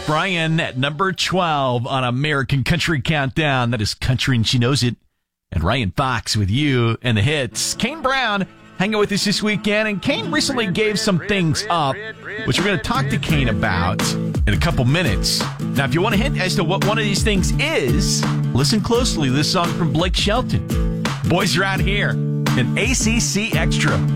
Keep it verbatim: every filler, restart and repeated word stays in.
Brian at number twelve on American Country Countdown. That is Country and She Knows It. And Ryan Fox with you and the hits. Kane Brown hanging with us this weekend. And Kane recently gave some things up, which we're going to talk to Kane about in a couple minutes. Now, if you want a hint as to what one of these things is, listen closely to this song from Blake Shelton. Boys are out here in A C C Extra.